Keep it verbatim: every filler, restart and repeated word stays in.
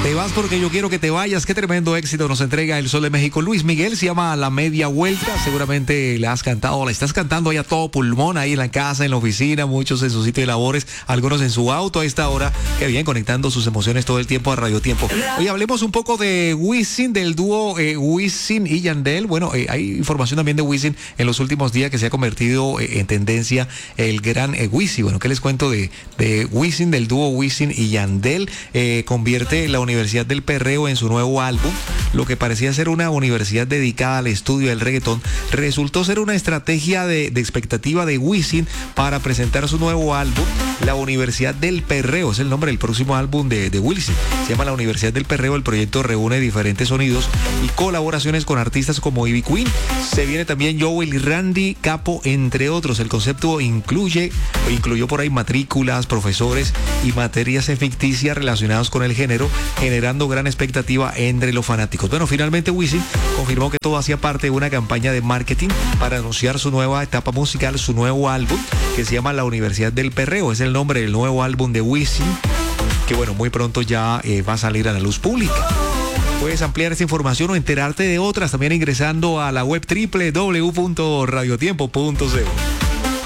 Te vas porque yo quiero que te vayas. Qué tremendo éxito nos entrega el Sol de México. Luis Miguel se llama La Media Vuelta. Seguramente la has cantado, la estás cantando ahí a todo pulmón, ahí en la casa, en la oficina, muchos en su sitio de labores, algunos en su auto a esta hora. Qué bien, conectando sus emociones todo el tiempo a Radio Tiempo. Hoy hablemos un poco de Wisin, del dúo eh, Wisin y Yandel. Bueno, eh, hay información también de Wisin en los últimos días que se ha convertido eh, en tendencia el gran eh, Wisin. Bueno, ¿qué les cuento de, de Wisin, del dúo Wisin y Yandel? Eh, convierte la Universidad del Perreo en su nuevo álbum. Lo que parecía ser una universidad dedicada al estudio del reggaetón resultó ser una estrategia de, de expectativa de Wisin para presentar su nuevo álbum, La Universidad del Perreo. Es el nombre del próximo álbum de, de Wisin. Se llama La Universidad del Perreo. El proyecto reúne diferentes sonidos y colaboraciones con artistas como Ivy Queen. Se viene también Joel y Randy Capo, entre otros. El concepto incluye o incluyó por ahí matrículas, profesores y materias ficticias relacionadas con el género, generando gran expectativa entre los fanáticos. Bueno, finalmente Wisin confirmó que todo hacía parte de una campaña de marketing para anunciar su nueva etapa musical, su nuevo álbum, que se llama La Universidad del Perreo. Es el nombre del nuevo álbum de Wisin, que bueno, muy pronto ya eh, va a salir a la luz pública. Puedes ampliar esta información o enterarte de otras también ingresando a la web doble u doble u doble u punto radiotiempo punto co.